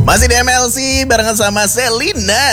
Masih di MLC barengan sama Selina.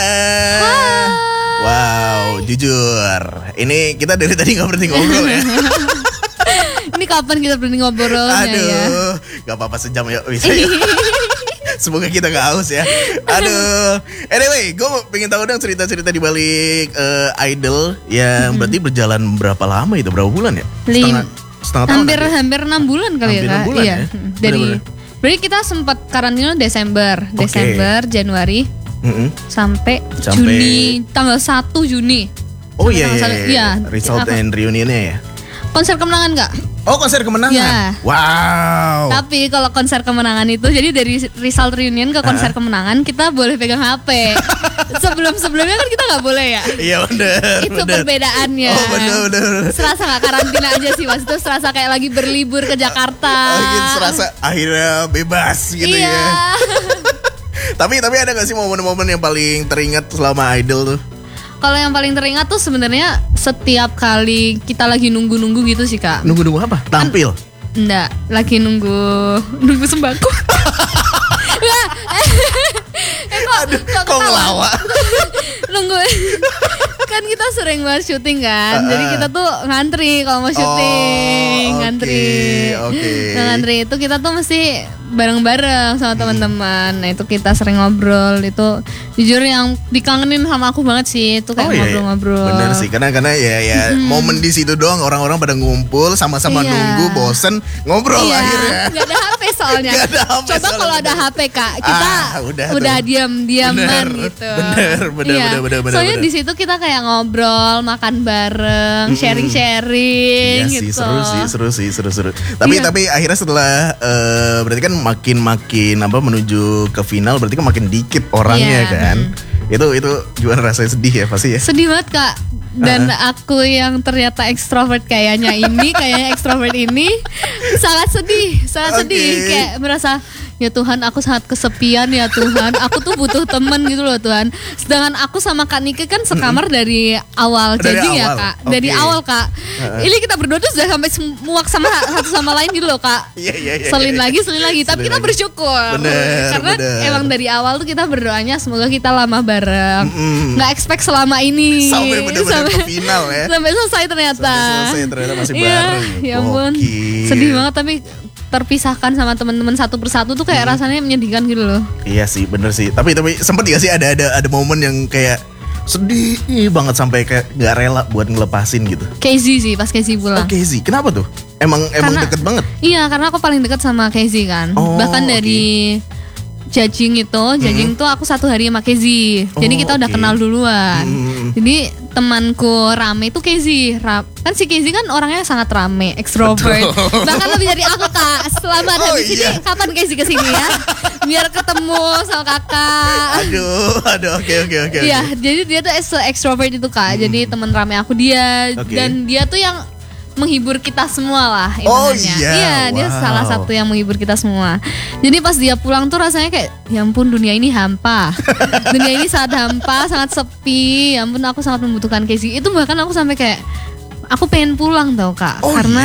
Wow, jujur, ini kita dari tadi nggak berhenti ngobrol ya. Ini kapan kita berhenti ngobrolnya? Aduh, ya? Gak apa-apa sejam ya bisa ya. Semoga kita gak haus ya. Aduh. Anyway, gue pengen tahu dong cerita-cerita di balik Idol yang berarti berjalan berapa lama itu? Berapa bulan ya? Setengah tahun. Hampir 6 bulan kali hampir ya, 6 bulan iya. Ya? Berarti kita sempat karantina Desember, Januari, sampai Juni, tanggal 1 Juni. Oh iya. Result and reunionnya ya. Konser kemenangan nggak? Oh, konser kemenangan. Ya. Wow. Tapi kalau konser kemenangan itu, jadi dari result reunion ke konser kemenangan kita boleh pegang HP. Sebelumnya kan kita nggak boleh ya. Iya benar. Itu perbedaannya. Oh benar. Serasa nggak karantina aja sih, Mas. Itu serasa kayak lagi berlibur ke Jakarta. Gitu, serasa akhirnya bebas gitu ya. Tapi ada nggak sih momen-momen yang paling teringat selama Idol tuh? Kalau yang paling teringat tuh sebenarnya setiap kali kita lagi nunggu-nunggu gitu sih, Kak. Nunggu apa? Tampil? Enggak, lagi nunggu sembako. Kok ngelawak? Nunggu. Kan kita sering banget syuting kan. Jadi kita tuh ngantri kalau mau syuting, ngantri. Nah, ngantri itu kita tuh mesti bareng-bareng sama teman-teman. Nah, itu kita sering ngobrol. Itu jujur yang dikangenin sama aku banget sih. Itu kayak ngobrol-ngobrol. Bener sih, karena ya momen di situ doang, orang-orang pada ngumpul sama-sama nunggu, bosen ngobrol akhirnya. Gak ada HP soalnya. Coba kalau ada HP, Kak, kita udah diam-diaman gitu. Bener. Soalnya di situ kita kayak ngobrol, makan bareng, sharing-sharing iya gitu. Seru sih. Tapi akhirnya setelah berarti kan makin menuju ke final, berarti kan makin dikit orangnya kan. Itu gimana rasanya, sedih ya pasti ya? Sedih banget, Kak. Dan aku yang ternyata ekstrovert kayaknya ekstrovert ini sangat sedih. Kayak merasa, ya Tuhan, aku sangat kesepian ya Tuhan. Aku tuh butuh temen gitu loh Tuhan. Sedangkan aku sama Kak Nike kan sekamar dari awal judging ya Kak. Dari awal Kak. Ini kita berdua tuh sudah sampai muak sama satu sama lain gitu loh Kak. Selin lagi. Tapi kita bersyukur. Karena emang dari awal tuh kita berdoanya semoga kita lama bareng. Nggak expect selama ini. Sampai bener-bener ke final ya. Sampai selesai ternyata. Masih bareng. Ya ampun. Sedih banget, tapi terpisahkan sama teman-teman satu persatu tuh kayak rasanya menyedihkan gitu loh. Iya sih, bener sih. Tapi sempet gak sih ada momen yang kayak sedih banget sampai kayak gak rela buat ngelepasin gitu? Casey sih, pas Casey pulang. Oh Casey, kenapa tuh? Emang deket banget? Iya, karena aku paling deket sama Casey kan. Bahkan dari judging tuh aku 1 hari sama Casey. Jadi kita udah kenal duluan. Jadi temanku rame itu Casey. Kan si Casey kan orangnya sangat rame, extrovert. Bahkan lebih dari aku Kak. Selamat habis ini kapan Casey kesini ya? Biar ketemu sama kakak. Aduh, oke. Iya, jadi dia tuh extrovert itu Kak. Jadi teman rame aku dia. Dan dia tuh yang menghibur kita semua lah intinya. Iya, dia salah satu yang menghibur kita semua. Jadi pas dia pulang tuh rasanya kayak, ya ampun, dunia ini hampa. Dunia ini sangat hampa, sangat sepi. Ya ampun, aku sangat membutuhkan Casey. Itu bahkan aku sampai kayak, aku pengen pulang tau Kak.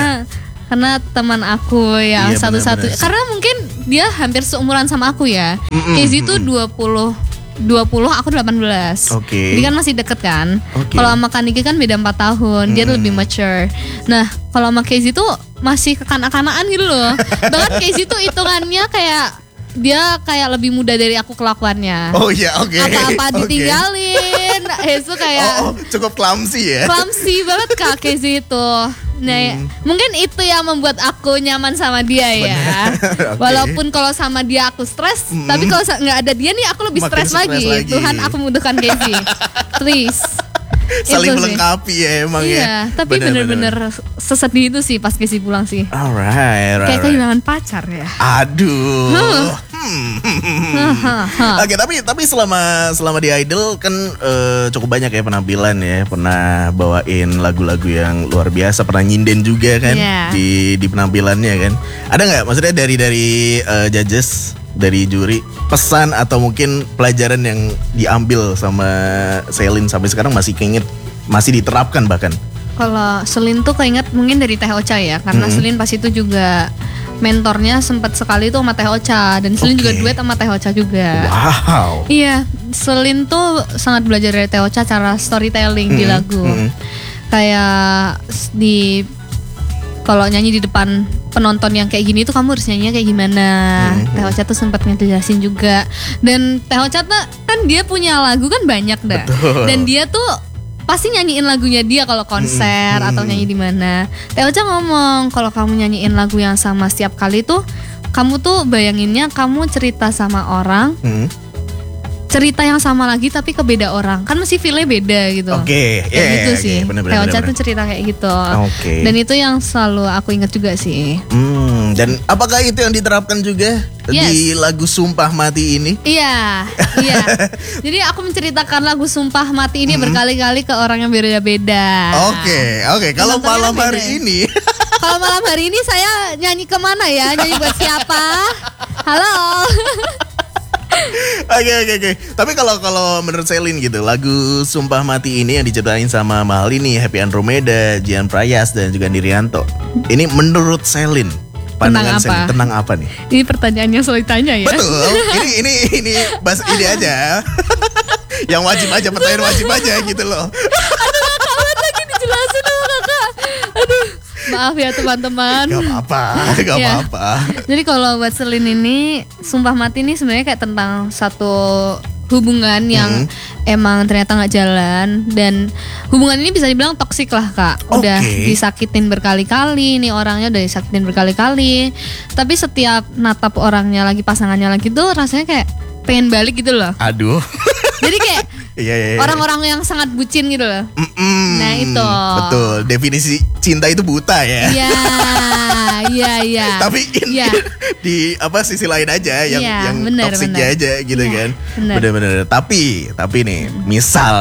Karena teman aku yang satu-satu. Karena mungkin dia hampir seumuran sama aku ya. Casey tuh 20, aku 18. Jadi kan masih deket kan. Kalau sama Kak Niki kan beda 4 tahun. Dia lebih mature. Nah, kalau sama Casey tuh masih kekanak-kanakan gitu loh. Bahkan Casey tuh hitungannya kayak dia kayak lebih muda dari aku kelakuannya. Apa-apa ditinggalin. Itu kayak cukup clumsy ya. Clumsy banget Kak Casey itu. Nah, mungkin itu yang membuat aku nyaman sama dia ya. Walaupun kalau sama dia aku stres, tapi kalau nggak ada dia nih aku lebih stres lagi. Tuhan, aku membutuhkan Casey. Please. Saling melengkapi ya emang ya. Iya, tapi bener-bener sesedih itu sih pas Casey pulang sih. Alright. Kayak kehilangan pacar ya. Aduh. Oke, tapi selama di Idol kan cukup banyak ya penampilan ya. Pernah bawain lagu-lagu yang luar biasa, pernah nyinden juga kan di penampilannya kan. Ada nggak maksudnya dari judges, dari juri, pesan atau mungkin pelajaran yang diambil sama Selin sampai sekarang masih keinget, masih diterapkan bahkan? Kalau Selin tuh keinget mungkin dari Teh Ocha ya, karena Selin pas itu juga mentornya sempat sekali tuh sama Teh Ocha, dan Selin juga duet sama Teh Ocha juga. Wow. Iya, Selin tuh sangat belajar dari Teh Ocha cara storytelling di lagu. Kayak kalau nyanyi di depan penonton yang kayak gini tuh kamu harus nyanyinya kayak gimana. Teh Ocha tuh sempat ngejelasin juga. Dan Teh Ocha tuh kan dia punya lagu kan banyak dah. Betul. Dan dia tuh pasti nyanyiin lagunya dia kalau konser atau nyanyi di mana. Teh Ocha ngomong kalau kamu nyanyiin lagu yang sama setiap kali tuh kamu tuh bayanginnya kamu cerita sama orang. Cerita yang sama lagi tapi ke beda orang, kan mesti feel-nya beda gitu. Oke, gitu sih. Teh Ocha tuh cerita kayak gitu. Dan itu yang selalu aku ingat juga sih. Dan apakah itu yang diterapkan juga di lagu Sumpah Mati ini? Iya. Jadi aku menceritakan lagu Sumpah Mati ini berkali-kali ke orang yang beda-beda. Oke. Kalau malam hari ini, kalau malam hari ini saya nyanyi kemana ya? Nyanyi buat siapa? Halo. Oke. Tapi kalau menurut Selin gitu, lagu Sumpah Mati ini yang diciptain sama Mahal ini, Happy Andromeda, Jian Prayas dan juga Nirianto. Ini menurut Selin, pandangan Selin tentang apa nih? Ini pertanyaan yang selalu ditanya ya. Betul. Ini bahas ini aja. Yang wajib aja, pertanyaan wajib aja gitu loh. Aduh, kakak lagi dijelasin sama kakak. Aduh. Maaf ya teman-teman. Gak apa-apa. Jadi kalau buat Selin ini, Sumpah Mati ini sebenarnya kayak tentang satu hubungan yang emang ternyata nggak jalan, dan hubungan ini bisa dibilang toksik lah kak. Udah disakitin berkali-kali, nih orangnya udah disakitin berkali-kali. Tapi setiap natap orangnya lagi, pasangannya lagi tuh rasanya kayak pengen balik gitu loh. Aduh. Jadi kayak orang-orang yang sangat bucin gitu loh. Nah itu. Betul. Definisi cinta itu buta ya. Iya. Tapi di sisi lain aja yang toksiknya aja gitu kan. Bener. Tapi nih misal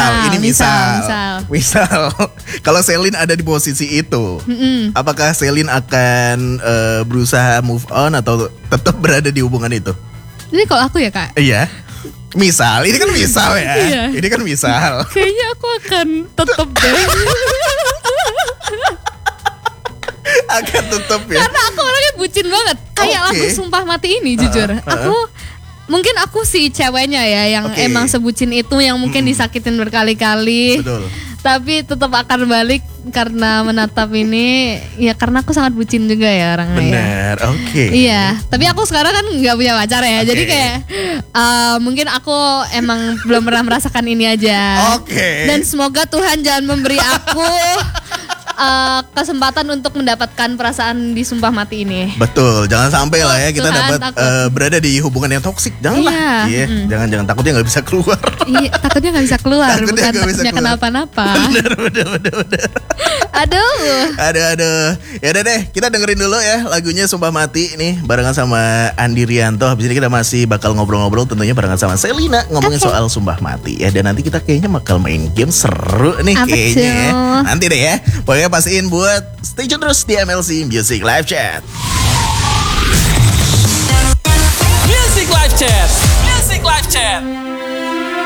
kalau Selin ada di posisi itu, apakah Selin akan berusaha move on atau tetap berada di hubungan itu? Jadi kalau aku ya kak. Iya. Misal, ini kan misal ya. Ini kan misal. Kayaknya aku akan tetap deh. Akan tetap ya. Karena aku orangnya bucin banget. Kayak lagu Sumpah Mati ini jujur. Aku si ceweknya ya yang emang sebucin itu, yang mungkin disakitin berkali-kali. Betul. Tapi tetap akan balik karena menatap ini, ya karena aku sangat bucin juga ya orangnya. Bener, Iya, tapi aku sekarang kan nggak punya pacar ya, jadi kayak mungkin aku emang belum pernah merasakan ini aja. Dan semoga Tuhan jangan memberi aku kesempatan untuk mendapatkan perasaan di Sumpah Mati ini. Betul, jangan sampai lah ya kita dapat berada di hubungan yang toksik. Janganlah. Jangan takutnya nggak bisa keluar. Iya, takutnya nggak bisa keluar, bukan takutnya kenapa-napa. Bener. Aduh. Ya udah deh, kita dengerin dulu ya lagunya Sumpah Mati nih barengan sama Andi Rianto. Habis ini kita masih bakal ngobrol-ngobrol tentunya barengan sama Selina ngomongin soal Sumpah Mati ya. Dan nanti kita kayaknya bakal main game seru nih kayaknya ya. Nanti deh ya. Pokoknya pastiin buat stay tune terus di MLC Music Live Chat. Music Live Chat.